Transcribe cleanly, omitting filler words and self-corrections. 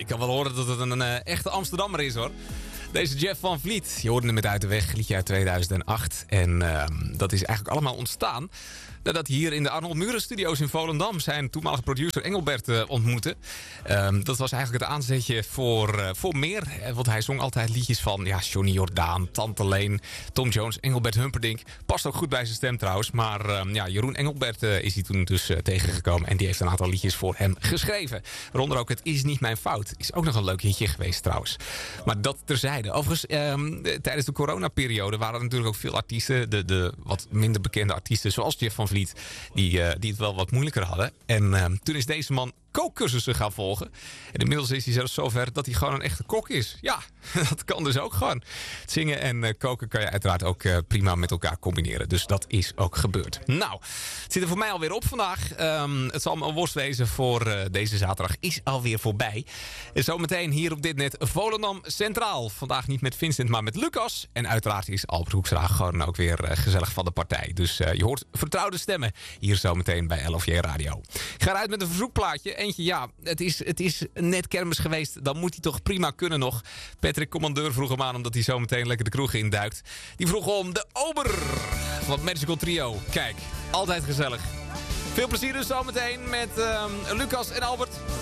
je kan wel horen dat het een echte Amsterdammer is, hoor. Deze Jeff van Vliet, je hoorde hem met Uit de Weg, liedje uit 2008. En dat is eigenlijk allemaal ontstaan nadat hij hier in de Arnold Muren Studios in Volendam zijn toenmalige producer Engelbert ontmoette. Dat was eigenlijk het aanzetje voor meer. Want hij zong altijd liedjes van Johnny Jordaan, Tante Leen, Tom Jones, Engelbert Humperdinck. Past ook goed bij zijn stem trouwens. Maar Jeroen Engelbert is hij toen dus tegengekomen. En die heeft een aantal liedjes voor hem geschreven. Waaronder ook Het Is Niet Mijn Fout. Is ook nog een leuk hitje geweest trouwens. Maar dat terzijde. Overigens, tijdens de coronaperiode waren er natuurlijk ook veel artiesten. De wat minder bekende artiesten zoals Jeff van Vliet. Die het wel wat moeilijker hadden. En toen is deze man kookcursussen gaan volgen. En inmiddels is hij zelfs zover dat hij gewoon een echte kok is. Ja, dat kan dus ook gewoon. Zingen en koken kan je uiteraard ook prima met elkaar combineren. Dus dat is ook gebeurd. Nou, het zit er voor mij alweer op vandaag. Het zal me een worst wezen voor deze zaterdag. Is alweer voorbij. En zometeen hier op dit net Volendam Centraal. Vandaag niet met Vincent, maar met Lucas. En uiteraard is Albert Hoekstra gewoon ook weer gezellig van de partij. Dus je hoort vertrouwde stemmen hier zometeen bij LFJ Radio. Ik ga eruit met een verzoekplaatje. Eentje, het is net kermis geweest. Dan moet hij toch prima kunnen nog. Patrick Commandeur vroeg hem aan omdat hij zometeen lekker de kroeg induikt. Die vroeg om de Ober van het Magical Trio. Kijk, altijd gezellig. Veel plezier dus zometeen met Lucas en Albert.